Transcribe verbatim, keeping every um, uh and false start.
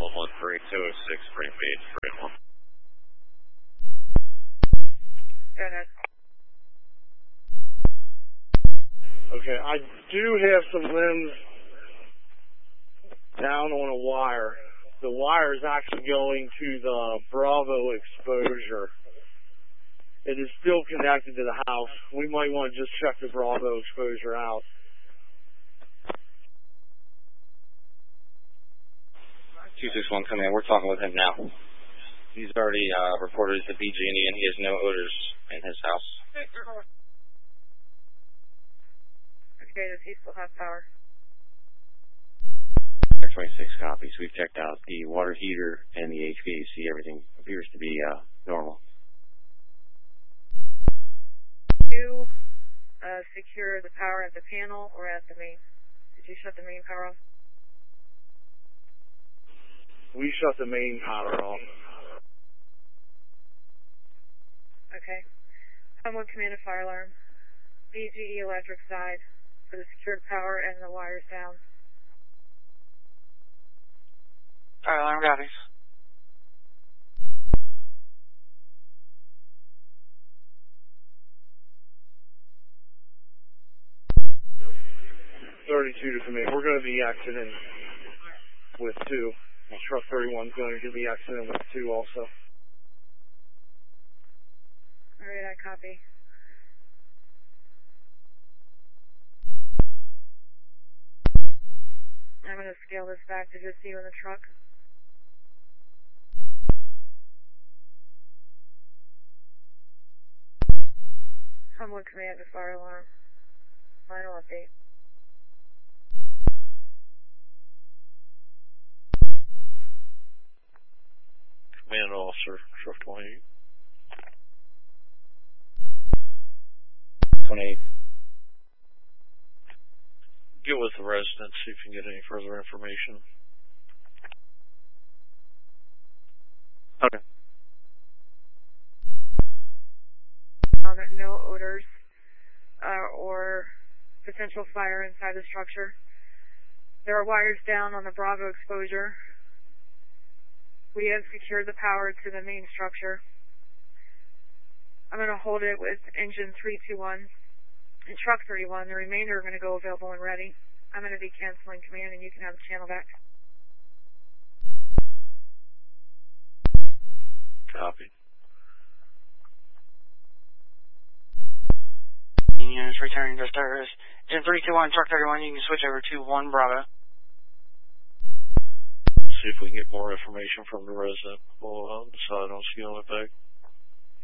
one one three, two oh six, frame eight, frame one. Go ahead. Okay, I do have some limbs down on a wire. The wire is actually going to the Bravo exposure. It is still connected to the house. We might want to just check the Bravo exposure out. two six one, come in. We're talking with him now. He's already uh, reported to B G and E and he has no odors in his house. Okay, does he still have power? twenty-six copies. We've checked out the water heater and the H V A C. Everything appears to be uh, normal. You uh, secure the power at the panel or at the main? Did you shut the main power off? We shut the main power off. Okay. Someone command a fire alarm. B G E electric side for the secured power and the wires down. Fire alarm copies. thirty-two to come in. We're going to be exiting with two. Truck thirty-one is going to be exiting with two also. All right, I copy. I'm going to scale this back to just you in the truck. Someone command a fire alarm. Final update. Command officer, truck twenty-eight. twenty-eight. Get with the residents, see if you can get any further information. Okay. Um, no odors uh, or potential fire inside the structure. There are wires down on the Bravo exposure. We have secured the power to the main structure. I'm going to hold it with engine three two one and truck thirty-one. The remainder are going to go available and ready. I'm going to be canceling command and you can have the channel back. Copy. Units returning to service. Engine three two one, truck thirty-one, you can switch over to one Bravo. See if we can get more information from the resident. We'll uh, decide on scaling it back.